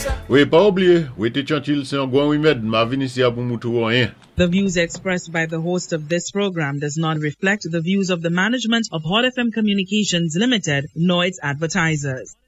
Oui, pas oublier, oui, t'es tranquille, c'est un gouan oui med, ma vini si a pou moutou rien. The views expressed by the host of this program does not reflect the views of the management of Hot FM Communications Limited, nor its advertisers.